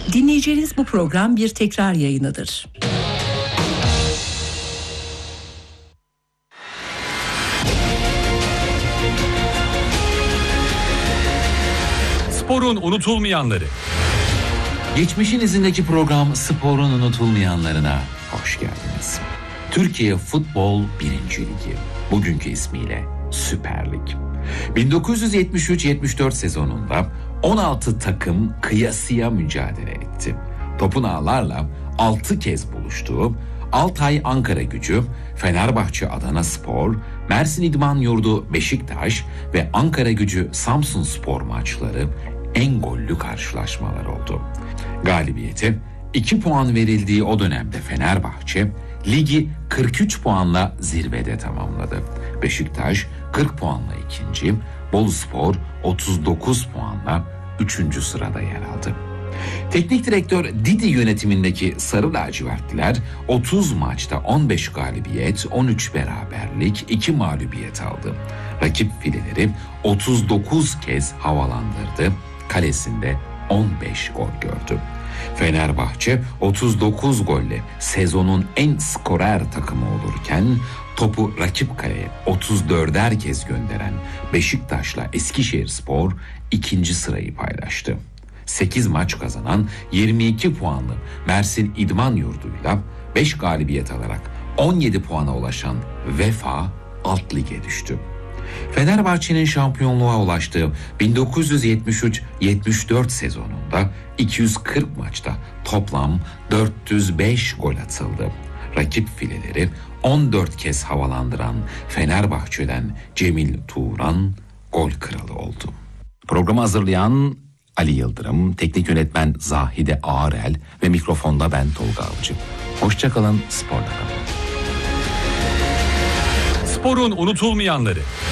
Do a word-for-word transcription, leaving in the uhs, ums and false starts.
Dinleyeceğiniz bu program bir tekrar yayınıdır. Sporun unutulmayanları. Geçmişin izindeki program Sporun unutulmayanlarına hoş geldiniz. Türkiye Futbol birinci Ligi, bugünkü ismiyle Süper Lig. bin dokuz yüz yetmiş üç yetmiş dört sezonunda on altı takım kıyasıya mücadele etti. Topun ağlarla altı kez buluştuğu Altay Ankaragücü, Fenerbahçe Adanaspor, Mersin İdman Yurdu Beşiktaş ve Ankaragücü Samsunspor maçları en gollü karşılaşmalar oldu. Galibiyeti iki puan verildiği o dönemde Fenerbahçe ligi kırk üç puanla zirvede tamamladı. Beşiktaş kırk puanla ikinci, Boluspor otuz dokuz puanla üçüncü sırada yer aldı. Teknik direktör Didi yönetimindeki Sarı Lacivertliler otuz maçta on beş galibiyet, on üç beraberlik, iki mağlubiyet aldı. Rakip fileleri otuz dokuz kez havalandırdı, kalesinde on beş gol gördü. Fenerbahçe otuz dokuz golle sezonun en skorer takımı olurken topu rakip kaleye otuz dörder kez gönderen Beşiktaş'la Eskişehirspor ikinci sırayı paylaştı. sekiz maç kazanan yirmi iki puanlı Mersin İdman Yurdu'yla beş galibiyet alarak on yedi puana ulaşan Vefa alt lige düştü. Fenerbahçe'nin şampiyonluğa ulaştığı bin dokuz yüz yetmiş üç yetmiş dört sezonunda iki yüz kırk maçta toplam dört yüz beş gol atıldı. Rakip fileleri on dört kez havalandıran Fenerbahçe'den Cemil Turan gol kralı oldu. Programı hazırlayan Ali Yıldırım, teknik yönetmen Zahide Ağarel ve mikrofonda ben Tolga Avcı. Hoşça kalın, sporla kalın. Sporun unutulmayanları.